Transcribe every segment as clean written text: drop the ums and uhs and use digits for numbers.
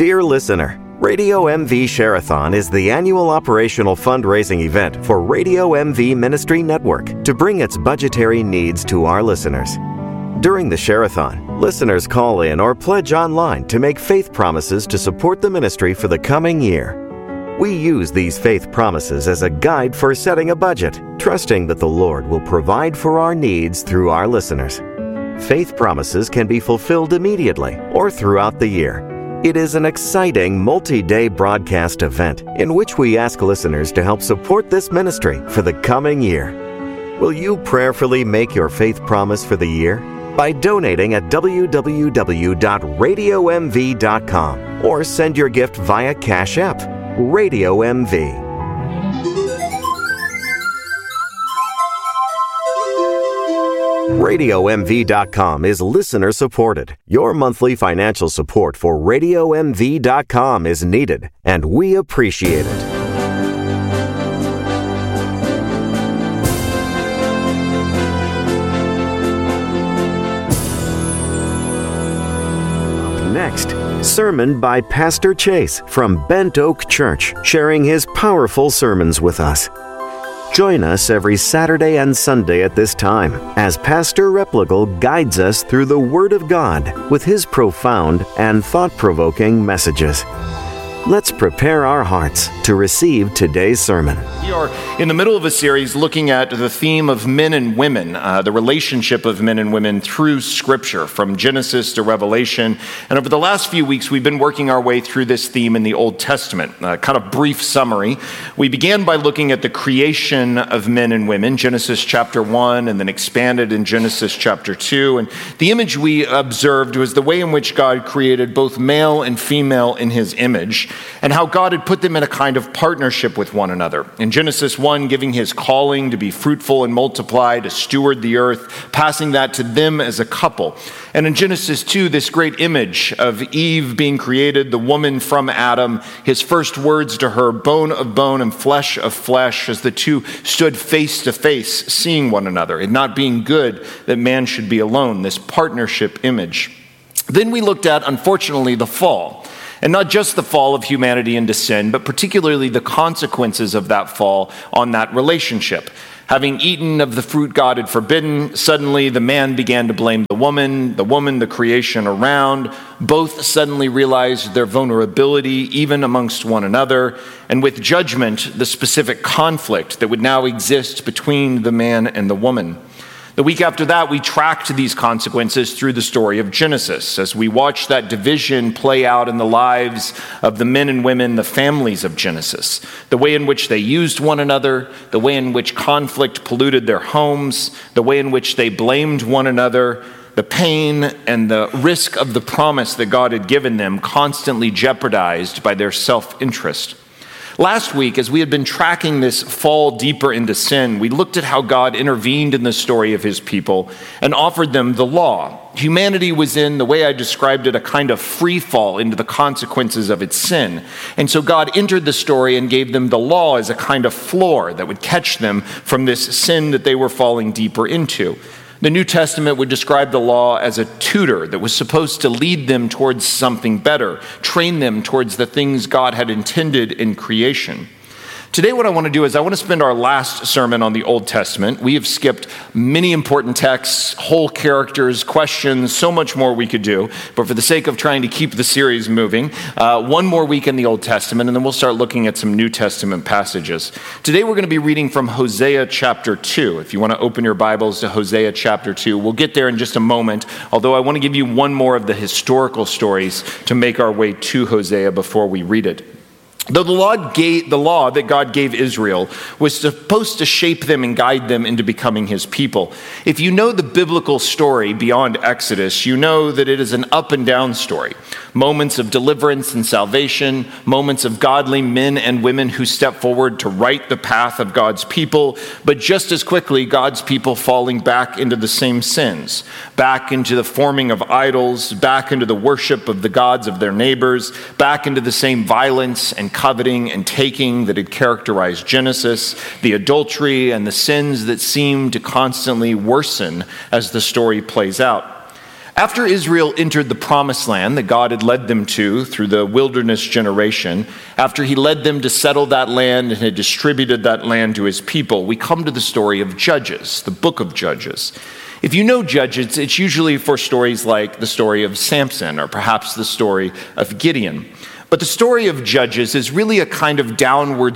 Dear listener, Radio MV Share-a-thon is the annual operational fundraising event for Radio MV Ministry Network to bring its budgetary needs to our listeners. During the Share-a-thon, listeners call in or pledge online to make faith promises to support the ministry for the coming year. We use these faith promises as a guide for setting a budget, trusting that the Lord will provide for our needs through our listeners. Faith promises can be fulfilled immediately or throughout the year. It is an exciting multi-day broadcast event in which we ask listeners to help support this ministry for the coming year. Will you prayerfully make your faith promise for the year? By donating at www.radiomv.com or send your gift via Cash App, Radio MV. RadioMV.com is listener supported. Your monthly financial support for RadioMV.com is needed, and we appreciate it. Next, sermon by Pastor Chase from Bent Oak Church, sharing his powerful sermons with us. Join us every Saturday and Sunday at this time as Pastor Replogle guides us through the Word of God with his profound and thought-provoking messages. Let's prepare our hearts to receive today's sermon. We are in the middle of a series looking at the theme of men and women, the relationship of men and women through Scripture, from Genesis to Revelation. And over the last few weeks, we've been working our way through this theme in the Old Testament. Kind of brief summary. We began by looking at the creation of men and women, Genesis chapter 1, and then expanded in Genesis chapter 2. And the image we observed was the way in which God created both male and female in his image, and how God had put them in a kind of partnership with one another. In Genesis 1, giving his calling to be fruitful and multiply, to steward the earth, passing that to them as a couple. And in Genesis 2, this great image of Eve being created, the woman from Adam, his first words to her, bone of bone and flesh of flesh, as the two stood face to face, seeing one another, it not being good that man should be alone, this partnership image. Then we looked at, unfortunately, the fall. And not just the fall of humanity into sin, but particularly the consequences of that fall on that relationship. Having eaten of the fruit God had forbidden, suddenly the man began to blame the woman, the creation around. Both suddenly realized their vulnerability, even amongst one another, and with judgment, the specific conflict that would now exist between the man and the woman. The week after that, we tracked these consequences through the story of Genesis as we watched that division play out in the lives of the men and women, the families of Genesis, the way in which they used one another, the way in which conflict polluted their homes, the way in which they blamed one another, the pain and the risk of the promise that God had given them constantly jeopardized by their self-interest. Last week, as we had been tracking this fall deeper into sin, we looked at how God intervened in the story of his people and offered them the law. Humanity was in, the way I described it, a kind of free fall into the consequences of its sin. And so God entered the story and gave them the law as a kind of floor that would catch them from this sin that they were falling deeper into. The New Testament would describe the law as a tutor that was supposed to lead them towards something better, train them towards the things God had intended in creation. Today what I want to do is I want to spend our last sermon on the Old Testament. We have skipped many important texts, whole characters, questions, so much more we could do. But for the sake of trying to keep the series moving, one more week in the Old Testament, and then we'll start looking at some New Testament passages. Today we're going to be reading from Hosea chapter 2. If you want to open your Bibles to Hosea chapter 2, we'll get there in just a moment, although I want to give you one more of the historical stories to make our way to Hosea before we read it. Though the law that God gave Israel was supposed to shape them and guide them into becoming his people, if you know the biblical story beyond Exodus, you know that it is an up and down story. Moments of deliverance and salvation, moments of godly men and women who step forward to right the path of God's people, but just as quickly, God's people falling back into the same sins, back into the forming of idols, back into the worship of the gods of their neighbors, back into the same violence and coveting and taking that had characterized Genesis, the adultery and the sins that seem to constantly worsen as the story plays out. After Israel entered the promised land that God had led them to through the wilderness generation, after he led them to settle that land and had distributed that land to his people, we come to the story of Judges, the book of Judges. If you know Judges, it's usually for stories like the story of Samson or perhaps the story of Gideon. But the story of Judges is really a kind of downward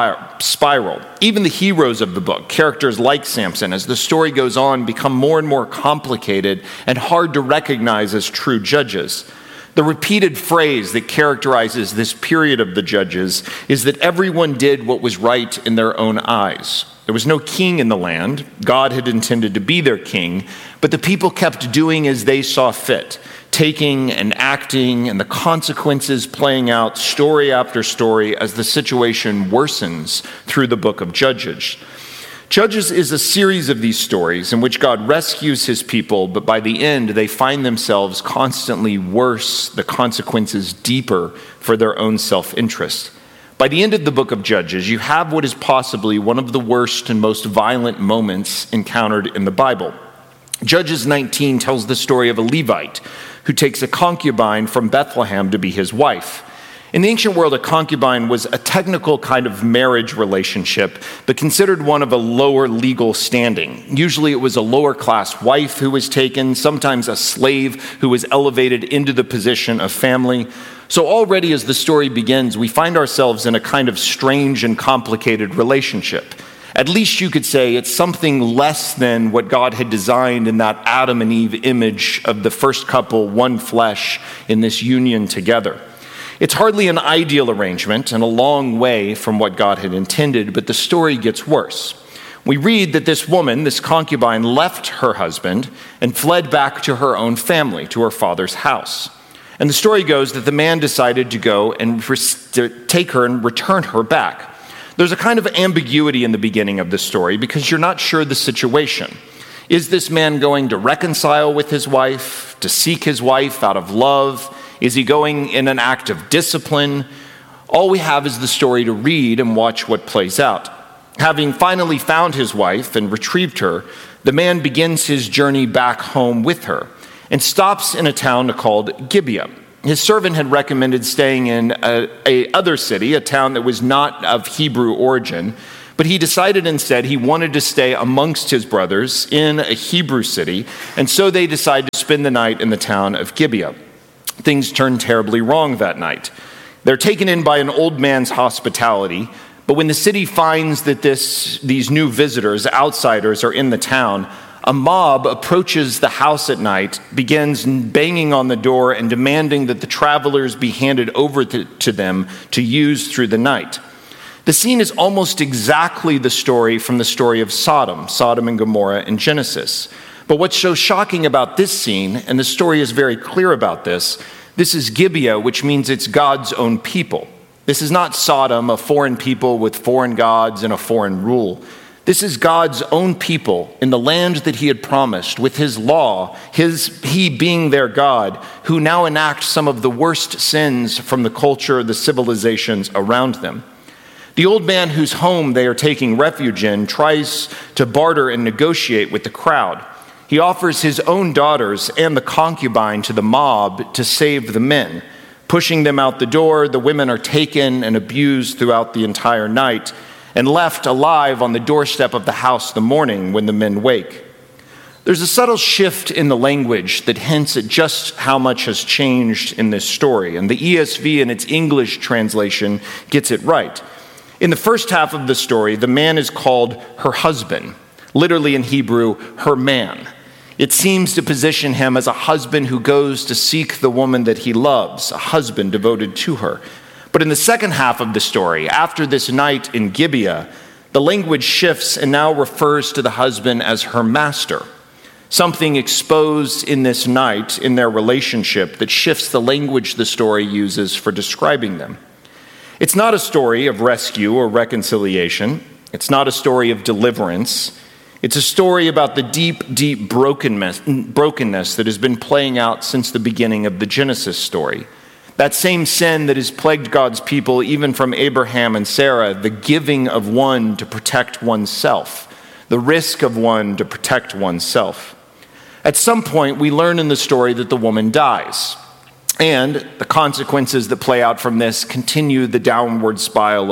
spiral. Even the heroes of the book, characters like Samson, as the story goes on, become more and more complicated and hard to recognize as true judges. The repeated phrase that characterizes this period of the Judges is that everyone did what was right in their own eyes. There was no king in the land. God had intended to be their king, but the people kept doing as they saw fit, taking and acting, and the consequences playing out story after story as the situation worsens through the book of Judges. Judges is a series of these stories in which God rescues his people, but by the end, they find themselves constantly worse, the consequences deeper for their own self-interest. By the end of the book of Judges, you have what is possibly one of the worst and most violent moments encountered in the Bible. Judges 19 tells the story of a Levite who takes a concubine from Bethlehem to be his wife. In the ancient world, a concubine was a technical kind of marriage relationship, but considered one of a lower legal standing. Usually it was a lower class wife who was taken, sometimes a slave who was elevated into the position of family. So already as the story begins, we find ourselves in a kind of strange and complicated relationship. At least you could say it's something less than what God had designed in that Adam and Eve image of the first couple, one flesh, in this union together. It's hardly an ideal arrangement and a long way from what God had intended, but the story gets worse. We read that this woman, this concubine, left her husband and fled back to her own family, to her father's house. And the story goes that the man decided to go and to take her and return her back. There's a kind of ambiguity in the beginning of the story because you're not sure the situation. Is this man going to reconcile with his wife, to seek his wife out of love? Is he going in an act of discipline? All we have is the story to read and watch what plays out. Having finally found his wife and retrieved her, the man begins his journey back home with her and stops in a town called Gibeah. His servant had recommended staying in a other city, a town that was not of Hebrew origin, but he decided instead he wanted to stay amongst his brothers in a Hebrew city, and so they decided to spend the night in the town of Gibeah. Things turn terribly wrong that night. They're taken in by an old man's hospitality, but when the city finds that these new visitors, outsiders, are in the town, a mob approaches the house at night, begins banging on the door and demanding that the travelers be handed over to them to use through the night. The scene is almost exactly the story from the story of Sodom and Gomorrah in Genesis. But what's so shocking about this scene, and the story is very clear about this is Gibeah, which means it's God's own people. This is not Sodom, a foreign people with foreign gods and a foreign rule. This is God's own people in the land that he had promised with his law, he being their God, who now enact some of the worst sins from the culture, the civilizations around them. The old man whose home they are taking refuge in tries to barter and negotiate with the crowd. He offers his own daughters and the concubine to the mob to save the men. Pushing them out the door, the women are taken and abused throughout the entire night and left alive on the doorstep of the house the morning when the men wake. There's a subtle shift in the language that hints at just how much has changed in this story, and the ESV in its English translation gets it right. In the first half of the story, the man is called her husband, literally in Hebrew, her man. It seems to position him as a husband who goes to seek the woman that he loves, a husband devoted to her. But in the second half of the story, after this night in Gibeah, the language shifts and now refers to the husband as her master. Something exposed in this night in their relationship that shifts the language the story uses for describing them. It's not a story of rescue or reconciliation. It's not a story of deliverance. It's a story about the deep, deep brokenness that has been playing out since the beginning of the Genesis story. That same sin that has plagued God's people even from Abraham and Sarah, the giving of one to protect oneself, the risk of one to protect oneself. At some point, we learn in the story that the woman dies. And the consequences that play out from this continue the downward spiral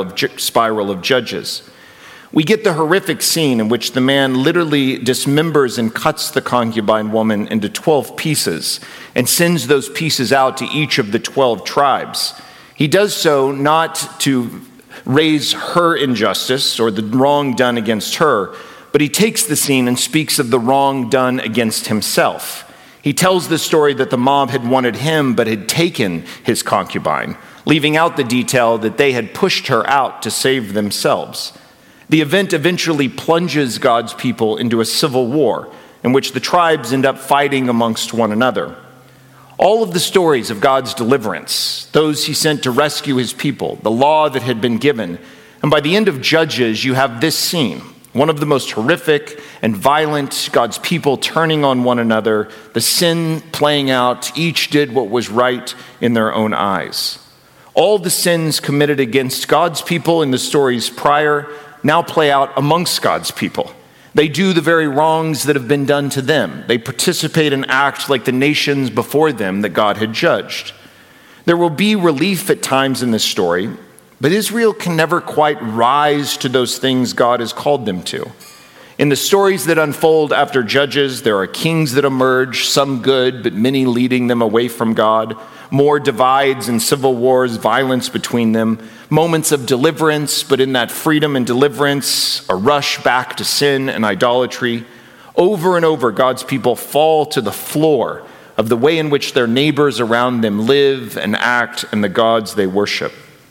of Judges. We get the horrific scene in which the man literally dismembers and cuts the concubine woman into 12 pieces and sends those pieces out to each of the 12 tribes. He does so not to raise her injustice or the wrong done against her, but he takes the scene and speaks of the wrong done against himself. He tells the story that the mob had wanted him but had taken his concubine, leaving out the detail that they had pushed her out to save themselves. The event eventually plunges God's people into a civil war in which the tribes end up fighting amongst one another. All of the stories of God's deliverance, those he sent to rescue his people, the law that had been given, and by the end of Judges, you have this scene, one of the most horrific and violent, God's people turning on one another, the sin playing out, each did what was right in their own eyes. All the sins committed against God's people in the stories prior now play out amongst God's people. They do the very wrongs that have been done to them. They participate and act like the nations before them that God had judged. There will be relief at times in this story, but Israel can never quite rise to those things God has called them to. In the stories that unfold after Judges, there are kings that emerge, some good, but many leading them away from God, more divides and civil wars, violence between them, moments of deliverance, but in that freedom and deliverance, a rush back to sin and idolatry. Over and over, God's people fall to the floor of the way in which their neighbors around them live and act and the gods they worship.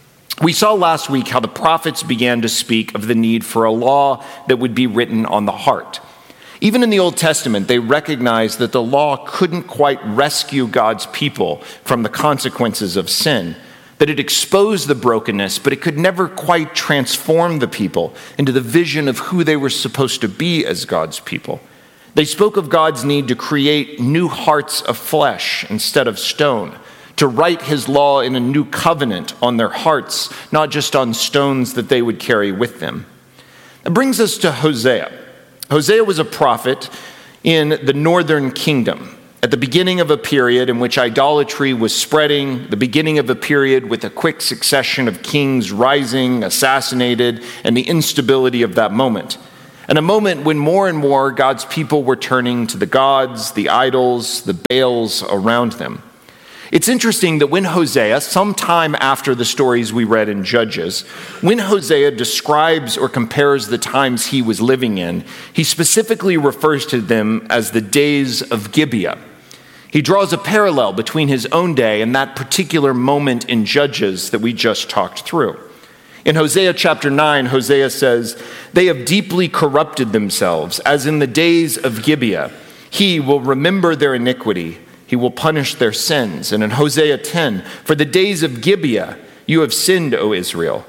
We saw last week how the prophets began to speak of the need for a law that would be written on the heart. Even in the Old Testament, they recognized that the law couldn't quite rescue God's people from the consequences of sin, that it exposed the brokenness, but it could never quite transform the people into the vision of who they were supposed to be as God's people. They spoke of God's need to create new hearts of flesh instead of stone, to write his law in a new covenant on their hearts, not just on stones that they would carry with them. It brings us to Hosea. Hosea was a prophet in the northern kingdom at the beginning of a period in which idolatry was spreading, the beginning of a period with a quick succession of kings rising, assassinated, and the instability of that moment. And a moment when more and more God's people were turning to the gods, the idols, the Baals around them. It's interesting that when Hosea, sometime after the stories we read in Judges, when Hosea describes or compares the times he was living in, he specifically refers to them as the days of Gibeah. He draws a parallel between his own day and that particular moment in Judges that we just talked through. In Hosea chapter 9, Hosea says, "They have deeply corrupted themselves, as in the days of Gibeah. He will remember their iniquity. He will punish their sins." And in Hosea 10, "For the days of Gibeah you have sinned, O Israel.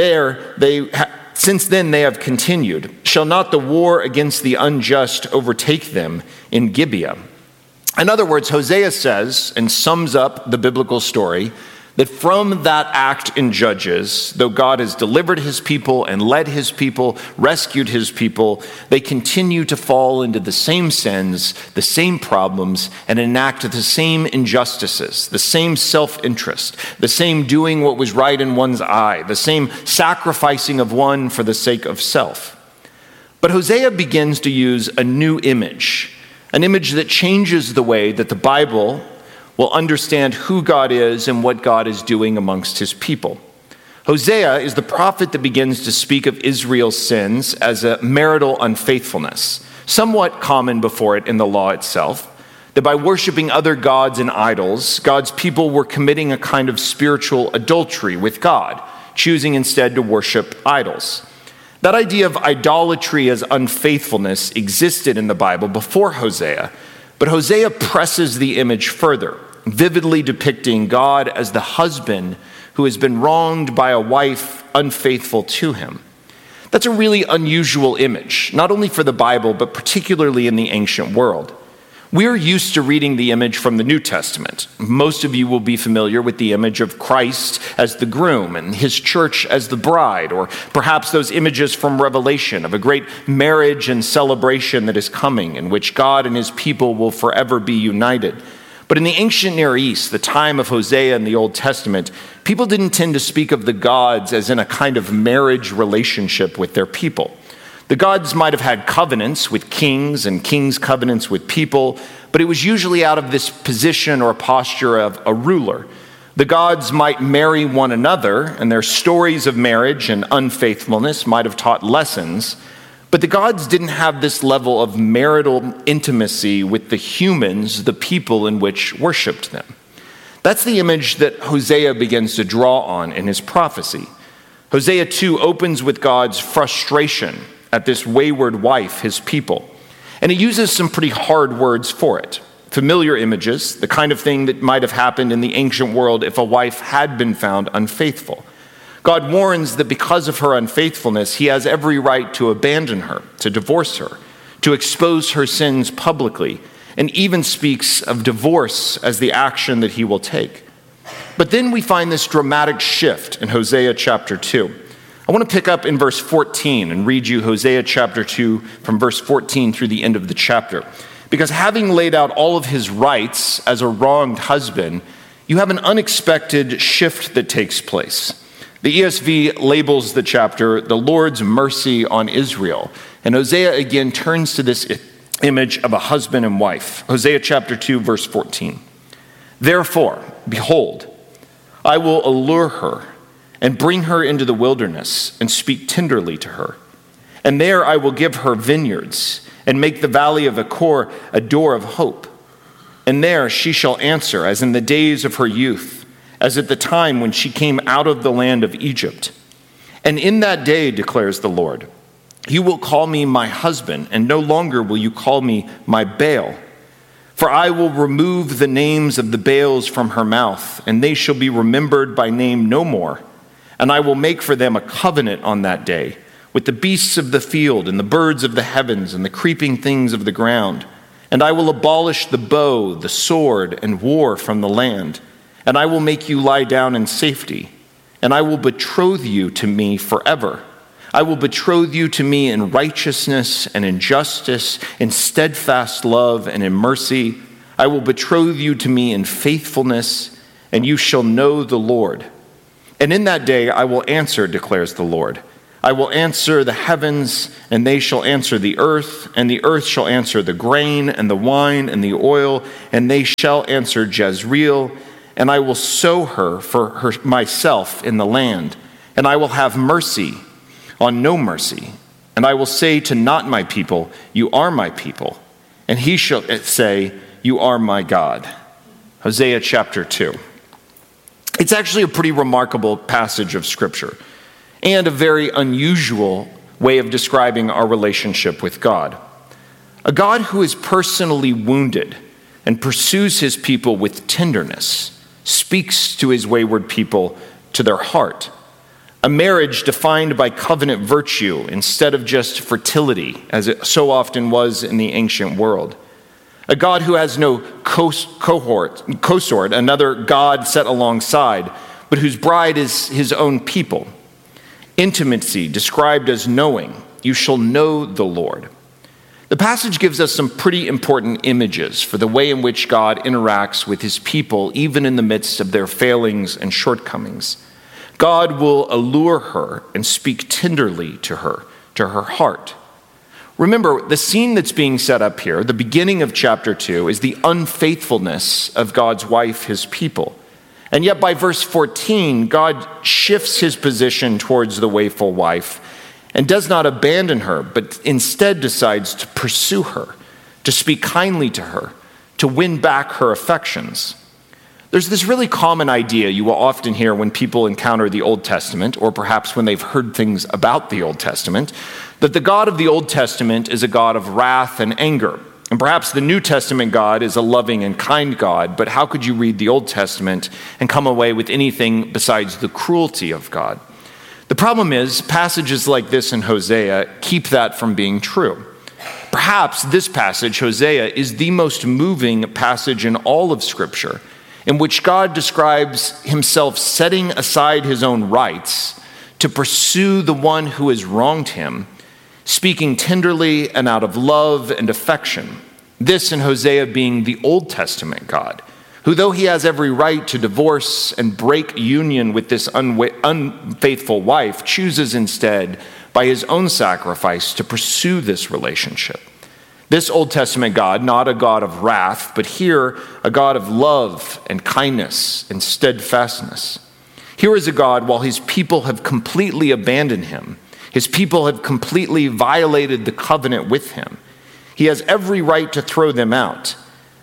Since then they have continued. Shall not the war against the unjust overtake them in Gibeah?" In other words, Hosea says, and sums up the biblical story, that from that act in Judges, though God has delivered his people and led his people, rescued his people, they continue to fall into the same sins, the same problems, and enact the same injustices, the same self-interest, the same doing what was right in one's eye, the same sacrificing of one for the sake of self. But Hosea begins to use a new image, an image that changes the way that the Bible will understand who God is and what God is doing amongst his people. Hosea is the prophet that begins to speak of Israel's sins as a marital unfaithfulness, somewhat common before it in the law itself, that by worshiping other gods and idols, God's people were committing a kind of spiritual adultery with God, choosing instead to worship idols. That idea of idolatry as unfaithfulness existed in the Bible before Hosea, but Hosea presses the image further, vividly depicting God as the husband who has been wronged by a wife unfaithful to him. That's a really unusual image, not only for the Bible, but particularly in the ancient world. We're used to reading the image from the New Testament. Most of you will be familiar with the image of Christ as the groom and his church as the bride, or perhaps those images from Revelation of a great marriage and celebration that is coming, in which God and his people will forever be united. But in the ancient Near East, the time of Hosea in the Old Testament, people didn't tend to speak of the gods as in a kind of marriage relationship with their people. The gods might have had covenants with kings and kings' covenants with people, but it was usually out of this position or posture of a ruler. The gods might marry one another, and their stories of marriage and unfaithfulness might have taught lessons, but the gods didn't have this level of marital intimacy with the humans, the people in which worshiped them. That's the image that Hosea begins to draw on in his prophecy. Hosea 2 opens with God's frustration at this wayward wife, his people. And he uses some pretty hard words for it. Familiar images, the kind of thing that might have happened in the ancient world if a wife had been found unfaithful. God warns that because of her unfaithfulness, he has every right to abandon her, to divorce her, to expose her sins publicly, and even speaks of divorce as the action that he will take. But then we find this dramatic shift in Hosea chapter 2. I want to pick up in verse 14 and read you Hosea chapter 2 from verse 14 through the end of the chapter. Because having laid out all of his rights as a wronged husband, you have an unexpected shift that takes place. The ESV labels the chapter, "The Lord's Mercy on Israel." And Hosea again turns to this image of a husband and wife. Hosea chapter 2, verse 14. "Therefore, behold, I will allure her and bring her into the wilderness and speak tenderly to her. And there I will give her vineyards and make the valley of Achor a door of hope. And there she shall answer as in the days of her youth, as at the time when she came out of the land of Egypt. And in that day, declares the Lord, you will call me my husband, and no longer will you call me my Baal. For I will remove the names of the Baals from her mouth, and they shall be remembered by name no more. And I will make for them a covenant on that day with the beasts of the field and the birds of the heavens and the creeping things of the ground. And I will abolish the bow, the sword, and war from the land. And I will make you lie down in safety. And I will betroth you to me forever. I will betroth you to me in righteousness and in justice, in steadfast love and in mercy. I will betroth you to me in faithfulness, and you shall know the Lord. And in that day I will answer, declares the Lord. I will answer the heavens, and they shall answer the earth, and the earth shall answer the grain and the wine and the oil, and they shall answer Jezreel. And I will sow her for her myself in the land, and I will have mercy on no mercy. And I will say to not my people, you are my people, and he shall say, you are my God. Hosea chapter 2. It's actually a pretty remarkable passage of Scripture and a very unusual way of describing our relationship with God. A God who is personally wounded and pursues his people with tenderness, speaks to his wayward people to their heart. A marriage defined by covenant virtue instead of just fertility, as it so often was in the ancient world. A God who has no consort, another God set alongside, but whose bride is his own people. Intimacy described as knowing. You shall know the Lord. The passage gives us some pretty important images for the way in which God interacts with his people, even in the midst of their failings and shortcomings. God will allure her and speak tenderly to her heart. Remember, the scene that's being set up here, the beginning of chapter 2, is the unfaithfulness of God's wife, his people. And yet by verse 14, God shifts his position towards the wayward wife and does not abandon her, but instead decides to pursue her, to speak kindly to her, to win back her affections. There's this really common idea you will often hear when people encounter the Old Testament, or perhaps when they've heard things about the Old Testament, that the God of the Old Testament is a God of wrath and anger. And perhaps the New Testament God is a loving and kind God, but how could you read the Old Testament and come away with anything besides the cruelty of God? The problem is, passages like this in Hosea keep that from being true. perhaps this passage, Hosea, is the most moving passage in all of Scripture, in which God describes himself setting aside his own rights to pursue the one who has wronged him, speaking tenderly and out of love and affection. This in Hosea being the Old Testament God, who though he has every right to divorce and break union with this unfaithful wife, chooses instead by his own sacrifice to pursue this relationship. This Old Testament God, not a God of wrath, but here a God of love and kindness and steadfastness. Here is a God, while his people have completely abandoned him, his people have completely violated the covenant with him, he has every right to throw them out.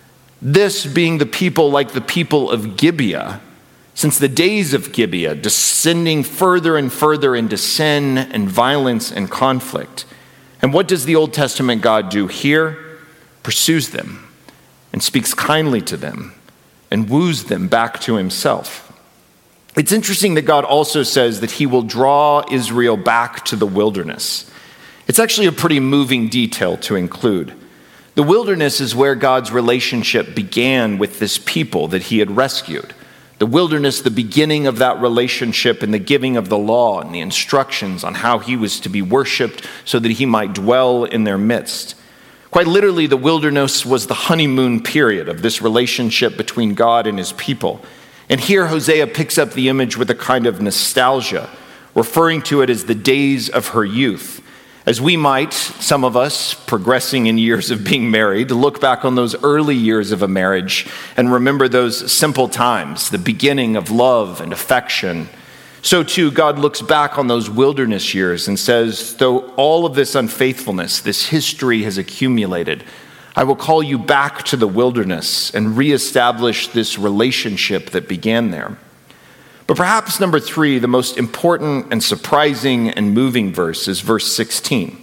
This being the people like the people of Gibeah, since the days of Gibeah, descending further and further into sin and violence and conflict. And what does the Old Testament God do here? Pursues them and speaks kindly to them and woos them back to himself. It's interesting that God also says that he will draw Israel back to the wilderness. It's actually a pretty moving detail to include. The wilderness is where God's relationship began with this people that he had rescued. The wilderness, the beginning of that relationship and the giving of the law and the instructions on how he was to be worshiped so that he might dwell in their midst. Quite literally, the wilderness was the honeymoon period of this relationship between God and his people. And here Hosea picks up the image with a kind of nostalgia, referring to it as the days of her youth. As we might, some of us, progressing in years of being married, look back on those early years of a marriage and remember those simple times, the beginning of love and affection. So too, God looks back on those wilderness years and says, though all of this unfaithfulness, this history has accumulated, I will call you back to the wilderness and reestablish this relationship that began there. But perhaps number 3, the most important and surprising and moving verse is verse 16.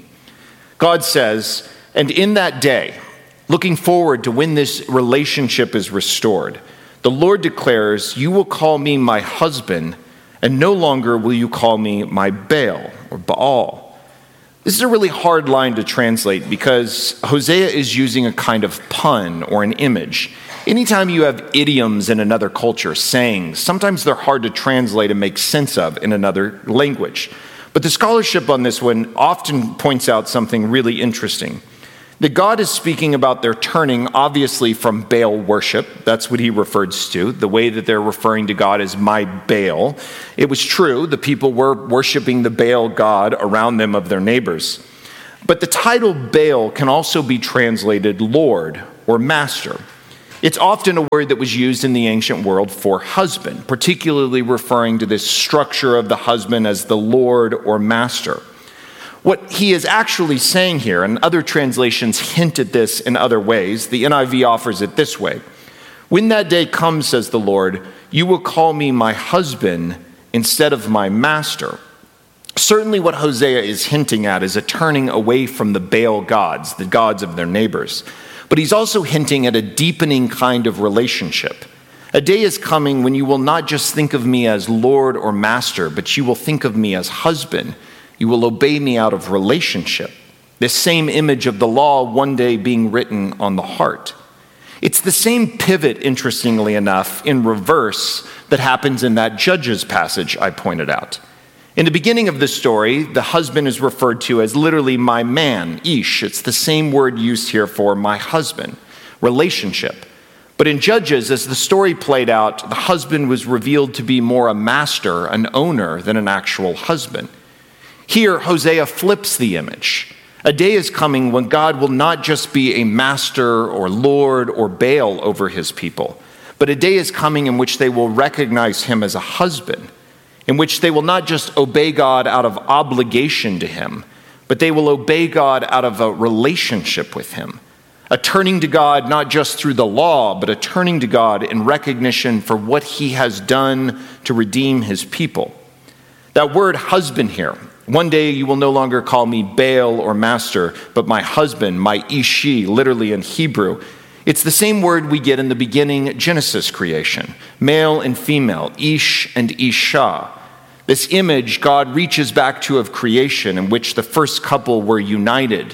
God says, and in that day, looking forward to when this relationship is restored, the Lord declares, you will call me my husband, and no longer will you call me my Baal or Baal. This is a really hard line to translate because Hosea is using a kind of pun or an image. Anytime you have idioms in another culture, sayings, sometimes they're hard to translate and make sense of in another language. But the scholarship on this one often points out something really interesting. That God is speaking about their turning, obviously, from Baal worship. That's what he refers to, the way that they're referring to God as my Baal. It was true, the people were worshiping the Baal god around them of their neighbors. But the title Baal can also be translated Lord or Master. It's often a word that was used in the ancient world for husband, particularly referring to this structure of the husband as the Lord or Master. What he is actually saying here, and other translations hint at this in other ways, the NIV offers it this way. When that day comes, says the Lord, you will call me my husband instead of my master. Certainly what Hosea is hinting at is a turning away from the Baal gods, the gods of their neighbors. But he's also hinting at a deepening kind of relationship. A day is coming when you will not just think of me as Lord or Master, but you will think of me as husband. You will obey me out of relationship. This same image of the law one day being written on the heart. It's the same pivot, interestingly enough, in reverse that happens in that Judges passage I pointed out. In the beginning of the story, the husband is referred to as literally my man, Ish. It's the same word used here for my husband, relationship. But in Judges, as the story played out, the husband was revealed to be more a master, an owner, than an actual husband. Here, Hosea flips the image. A day is coming when God will not just be a master or Lord or Baal over his people, but a day is coming in which they will recognize him as a husband, in which they will not just obey God out of obligation to him, but they will obey God out of a relationship with him. A turning to God not just through the law, but a turning to God in recognition for what he has done to redeem his people. That word husband here, one day you will no longer call me Baal or master, but my husband, my Ishi, literally in Hebrew. It's the same word we get in the beginning Genesis creation, male and female, Ish and Isha. This image God reaches back to of creation in which the first couple were united,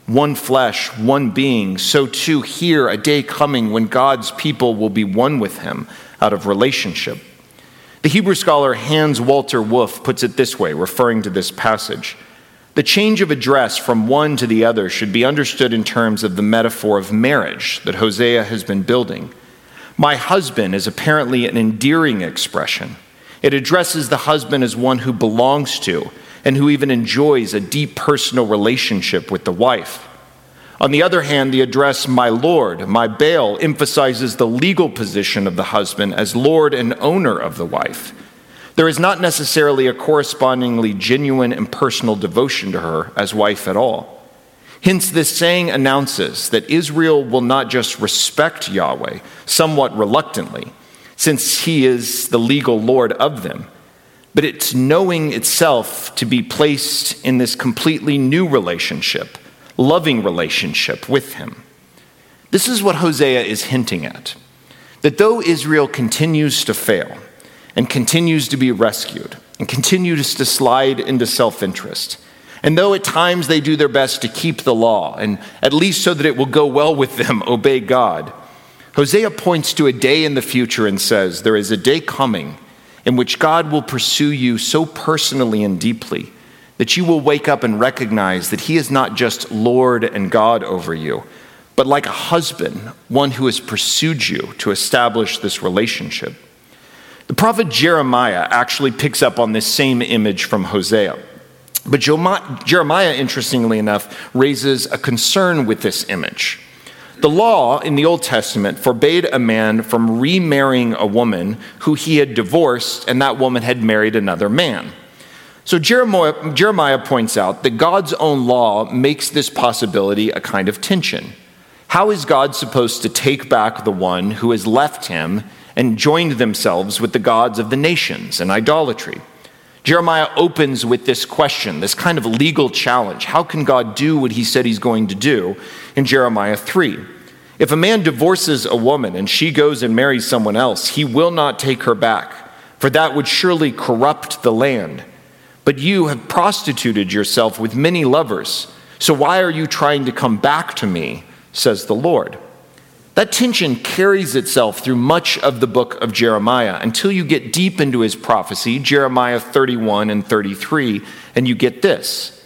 one flesh, one being, so too here a day coming when God's people will be one with him out of relationship. The Hebrew scholar Hans Walter Wolff puts it this way, referring to this passage. The change of address from one to the other should be understood in terms of the metaphor of marriage that Hosea has been building. My husband is apparently an endearing expression. It addresses the husband as one who belongs to and who even enjoys a deep personal relationship with the wife. On the other hand, the address, my Lord, my Baal, emphasizes the legal position of the husband as Lord and owner of the wife. There is not necessarily a correspondingly genuine and personal devotion to her as wife at all. Hence, this saying announces that Israel will not just respect Yahweh, somewhat reluctantly, since he is the legal Lord of them, but it's knowing itself to be placed in this completely new relationship, loving relationship with him. This is what Hosea is hinting at, that though Israel continues to fail and continues to be rescued and continues to slide into self-interest, and though at times they do their best to keep the law, and at least so that it will go well with them, obey God, Hosea points to a day in the future and says, there is a day coming in which God will pursue you so personally and deeply that you will wake up and recognize that he is not just Lord and God over you, but like a husband, one who has pursued you to establish this relationship. The prophet Jeremiah actually picks up on this same image from Hosea. But Jeremiah, interestingly enough, raises a concern with this image. The law in the Old Testament forbade a man from remarrying a woman who he had divorced and that woman had married another man. So Jeremiah points out that God's own law makes this possibility a kind of tension. How is God supposed to take back the one who has left him and joined themselves with the gods of the nations and idolatry? Jeremiah opens with this question, this kind of legal challenge. How can God do what he said he's going to do in Jeremiah 3? If a man divorces a woman and she goes and marries someone else, he will not take her back, for that would surely corrupt the land. But you have prostituted yourself with many lovers, so why are you trying to come back to me, says the Lord. That tension carries itself through much of the book of Jeremiah until you get deep into his prophecy, Jeremiah 31 and 33, and you get this.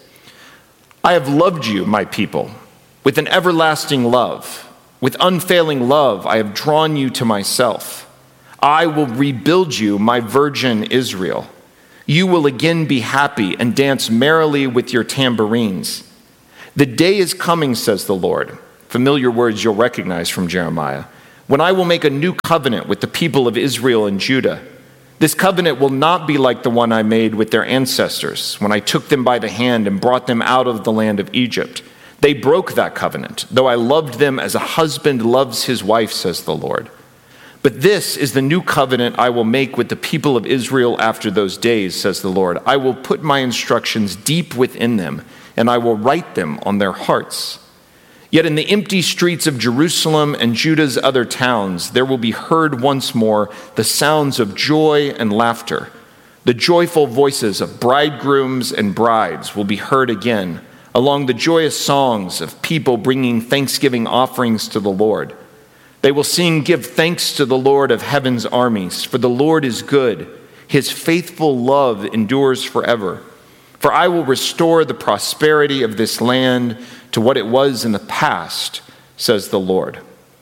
I have loved you, my people, with an everlasting love. With unfailing love, I have drawn you to myself. I will rebuild you, my virgin Israel. You will again be happy and dance merrily with your tambourines. The day is coming, says the Lord. Familiar words you'll recognize from Jeremiah. When I will make a new covenant with the people of Israel and Judah. This covenant will not be like the one I made with their ancestors when I took them by the hand and brought them out of the land of Egypt. They broke that covenant, though I loved them as a husband loves his wife, says the Lord. But this is the new covenant I will make with the people of Israel after those days, says the Lord. I will put my instructions deep within them, and I will write them on their hearts. Yet in the empty streets of Jerusalem and Judah's other towns, there will be heard once more the sounds of joy and laughter. The joyful voices of bridegrooms and brides will be heard again, along the joyous songs of people bringing thanksgiving offerings to the Lord. They will sing, give thanks to the Lord of heaven's armies, for the Lord is good. His faithful love endures forever. For I will restore the prosperity of this land to what it was in the past, says the Lord.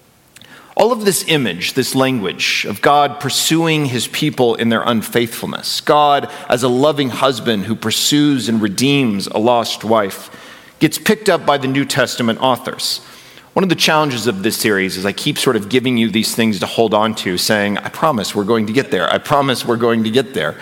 All of this image, this language of God pursuing his people in their unfaithfulness, God as a loving husband who pursues and redeems a lost wife, gets picked up by the New Testament authors. One of the challenges of this series is I keep sort of giving you these things to hold on to, saying, I promise we're going to get there. I promise we're going to get there.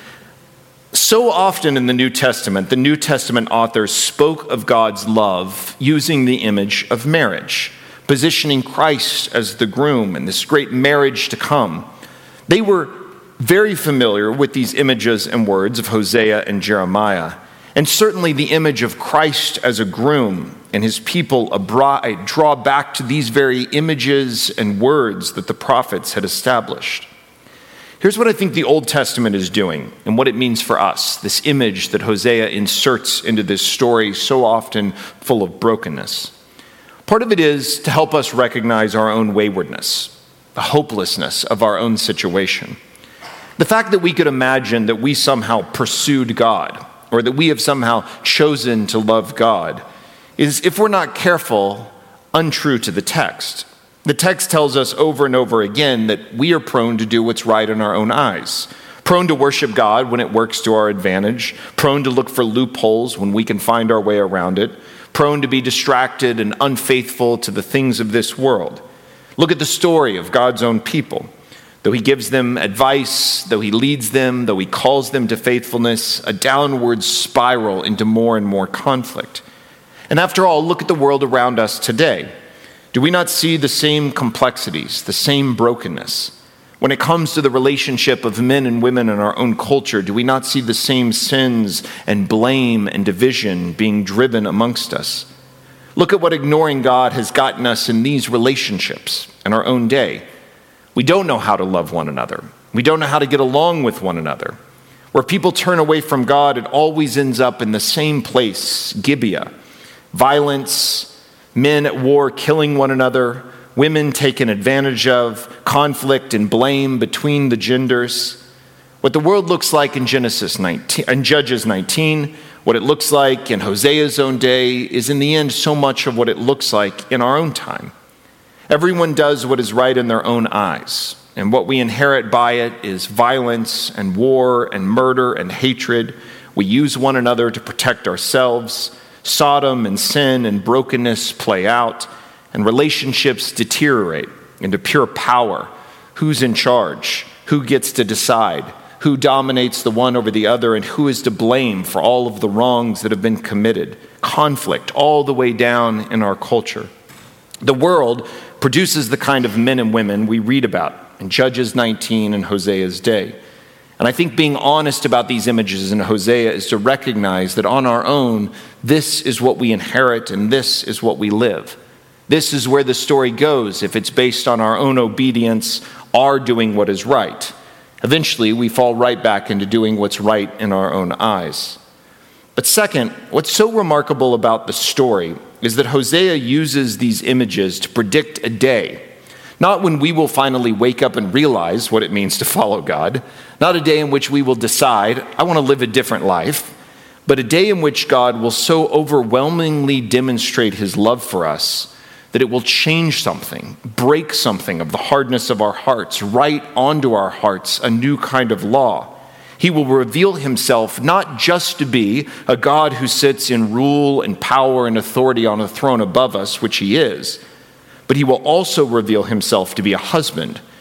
So often in the New Testament authors spoke of God's love using the image of marriage, positioning Christ as the groom and this great marriage to come. They were very familiar with these images and words of Hosea and Jeremiah, and certainly the image of Christ as a groom and his people a bride draw back to these very images and words that the prophets had established. Here's what I think the Old Testament is doing and what it means for us, this image that Hosea inserts into this story so often full of brokenness. Part of it is to help us recognize our own waywardness, the hopelessness of our own situation. The fact that we could imagine that we somehow pursued God or that we have somehow chosen to love God is, if we're not careful, untrue to the text. The text tells us over and over again that we are prone to do what's right in our own eyes, prone to worship God when it works to our advantage, prone to look for loopholes when we can find our way around it, prone to be distracted and unfaithful to the things of this world. Look at the story of God's own people. Though he gives them advice, though he leads them, though he calls them to faithfulness, a downward spiral into more and more conflict. And after all, look at the world around us today. Do we not see the same complexities, the same brokenness? When it comes to the relationship of men and women in our own culture, do we not see the same sins and blame and division being driven amongst us? Look at what ignoring God has gotten us in these relationships in our own day. We don't know how to love one another. We don't know how to get along with one another. Where people turn away from God, it always ends up in the same place, Gibeah. Violence, men at war killing one another, women taken advantage of, conflict and blame between the genders. What the world looks like in Judges 19, what it looks like in Hosea's own day, is in the end so much of what it looks like in our own time. Everyone does what is right in their own eyes, and what we inherit by it is violence and war and murder and hatred. We use one another to protect ourselves. Sodom and sin and brokenness play out, and relationships deteriorate into pure power. Who's in charge? Who gets to decide? Who dominates the one over the other, and who is to blame for all of the wrongs that have been committed? Conflict all the way down in our culture. The world produces the kind of men and women we read about in Judges 19 and Hosea's day. And I think being honest about these images in Hosea is to recognize that on our own, this is what we inherit and this is what we live. This is where the story goes if it's based on our own obedience, our doing what is right. Eventually, we fall right back into doing what's right in our own eyes. But second, what's so remarkable about the story is that Hosea uses these images to predict a day. Not when we will finally wake up and realize what it means to follow God, not a day in which we will decide, I want to live a different life, but a day in which God will so overwhelmingly demonstrate his love for us that it will change something, break something of the hardness of our hearts, write onto our hearts a new kind of law. He will reveal himself not just to be a God who sits in rule and power and authority on a throne above us, which he is, but he will also reveal himself to be a husband